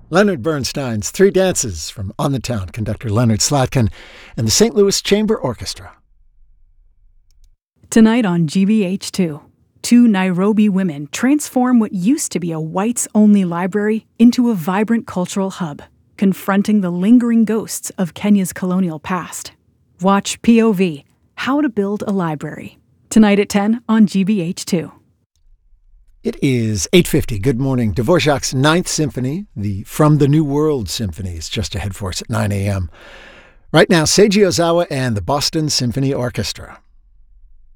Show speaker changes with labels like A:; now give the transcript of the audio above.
A: Leonard Bernstein's Three Dances from On the Town, conductor Leonard Slatkin, and the St. Louis Chamber Orchestra.
B: Tonight on GBH2, two Nairobi women transform what used to be a whites-only library into a vibrant cultural hub, confronting the lingering ghosts of Kenya's colonial past. Watch POV, How to Build a Library, tonight at 10 on GBH2.
A: It is 8:50. Good morning. Dvorak's Ninth Symphony, the From the New World Symphony, is just ahead for us at 9 a.m. Right now, Seiji Ozawa and the Boston Symphony Orchestra.